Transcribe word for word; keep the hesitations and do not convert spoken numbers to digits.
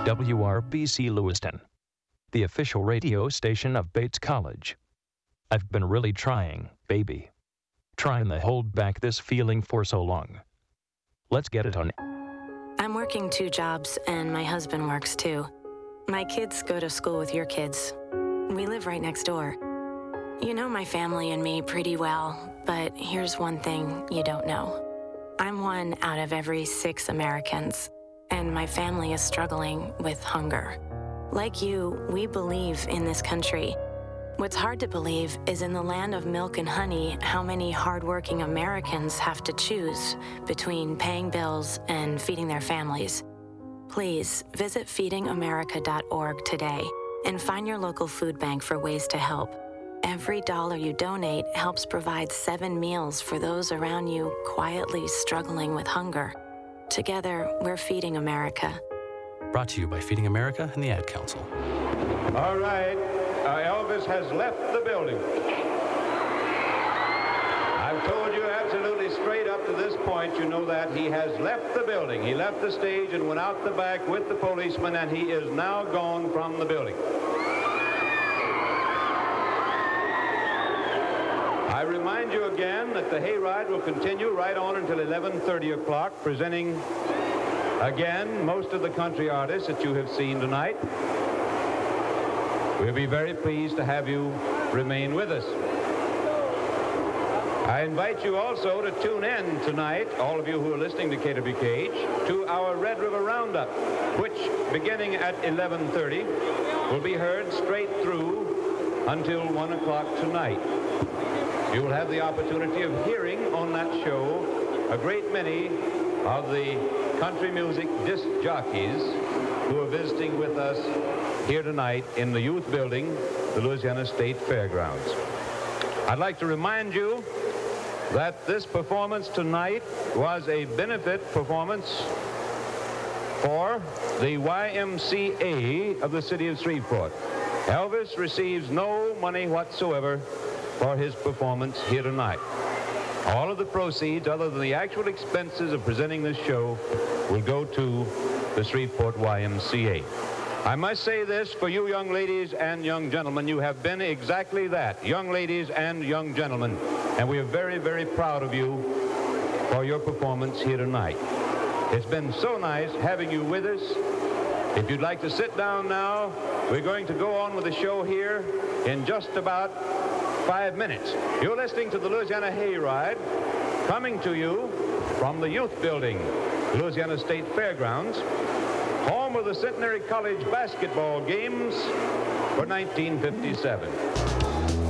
W R B C Lewiston, the official radio station of Bates College. I've been really trying, baby. Trying to hold back this feeling for so long. Let's get it on. I'm working two jobs, and my husband works too. My kids go to school with your kids. We live right next door. You know my family and me pretty well, but here's one thing you don't know. I'm one out of every six Americans, and my family is struggling with hunger. Like you, we believe in this country. What's hard to believe is in the land of milk and honey, how many hardworking Americans have to choose between paying bills and feeding their families. Please visit feeding america dot org today and find your local food bank for ways to help. Every dollar you donate helps provide seven meals for those around you quietly struggling with hunger. Together, we're Feeding America. Brought to you by Feeding America and the Ad Council. All right, uh, Elvis has left the building. I've told you absolutely straight up to this point, you know that he has left the building. He left the stage and went out the back with the policeman, and he is now gone from the building. I remind you again that the hayride will continue right on until eleven thirty o'clock, presenting again most of the country artists that you have seen tonight. We'll be very pleased to have you remain with us. I invite you also to tune in tonight, all of you who are listening to K W K H, to our Red River Roundup, which beginning at eleven thirty will be heard straight through until one o'clock tonight. You will have the opportunity of hearing on that show a great many of the country music disc jockeys who are visiting with us here tonight in the youth building, the Louisiana State Fairgrounds. I'd like to remind you that this performance tonight was a benefit performance for the Y M C A of the city of Shreveport. Elvis receives no money whatsoever for his performance here tonight. All of the proceeds, other than the actual expenses of presenting this show, will go to the Shreveport Y M C A. I must say this for you young ladies and young gentlemen, you have been exactly that, young ladies and young gentlemen, and we are very, very proud of you for your performance here tonight. It's been so nice having you with us. If you'd like to sit down now, we're going to go on with the show here in just about five minutes. You're listening to the Louisiana Hayride, coming to you from the Youth Building, Louisiana State Fairgrounds, home of the Centenary College basketball games for nineteen fifty-seven.